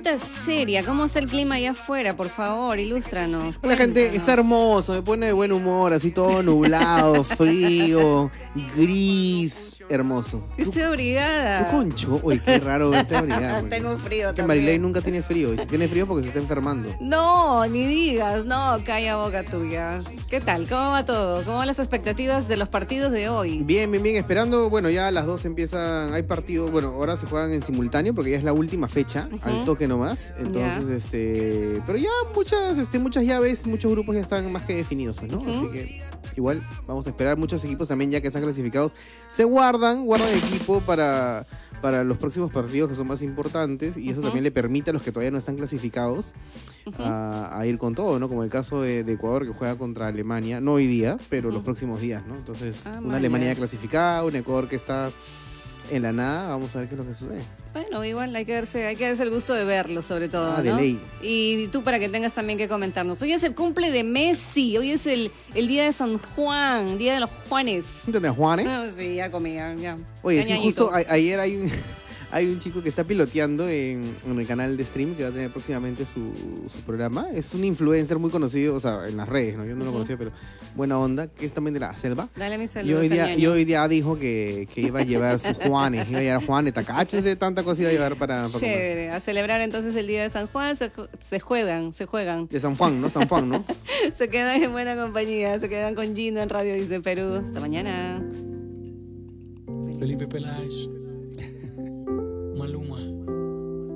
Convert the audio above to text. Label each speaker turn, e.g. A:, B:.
A: pregunta seria. ¿Cómo está el clima allá afuera? Por favor, ilústranos.
B: La gente es hermoso, me pone de buen humor, así todo nublado, frío, gris, hermoso.
A: Yo estoy abrigada.
B: ¿Tú concho? Uy, qué raro verte abrigada.
A: Tengo frío
B: Que
A: también.
B: Marilei nunca tiene frío, y si tiene frío porque se está enfermando.
A: No, ni digas, no, calla boca tuya. ¿Qué tal? ¿Cómo va todo? ¿Cómo van las expectativas de los partidos de hoy?
B: Bien, esperando, bueno, ya a las 2 empiezan, hay partidos, bueno, ahora se juegan en simultáneo porque ya es la última fecha, al toque nomás, entonces, pero ya muchas llaves, muchos grupos ya están más que definidos, pues, ¿no? Así que igual vamos a esperar, muchos equipos también ya que están clasificados, se guardan equipo para los próximos partidos que son más importantes y eso también le permite a los que todavía no están clasificados a ir con todo, ¿no? Como el caso de Ecuador que juega contra Alemania, no hoy día, pero los próximos días, ¿no? Entonces, una Alemania ya clasificada, un Ecuador que está en la nada, vamos a ver qué es lo que sucede.
A: Bueno, igual hay que darse el gusto de verlo, sobre todo, ¿no?
B: De ley.
A: Y tú para que tengas también que comentarnos. Hoy es el cumple de Messi, hoy es el día de San Juan, día de los Juanes.
B: ¿De Juanes?
A: No, sí, ya comía, ya.
B: Oye, sí, justo ayer hay un chico que está piloteando en el canal de stream que va a tener próximamente su programa. Es un influencer muy conocido, o sea, en las redes, ¿no? Yo no lo conocía, pero buena onda, que es también de la selva.
A: Dale mis saludos.
B: Y hoy día dijo que iba a llevar sus Juanes, iba a llevar Juanes, tacachos, de tanta cosa iba a llevar para
A: chévere, comer. A celebrar entonces el día de San Juan, se juegan.
B: De San Juan, ¿no? San Juan, ¿no?
A: Se quedan en buena compañía, se quedan con Gino en Radio Dice Perú. Hasta mañana.
C: Felipe Peláez.